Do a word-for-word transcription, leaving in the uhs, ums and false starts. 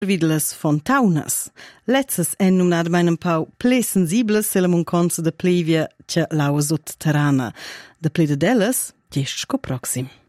Wieder les fontaunas. Letztes en numnad meinem pau ple sensibles selemon consa de plevia che laua sotterrana. De ple de delas, gesco proxim.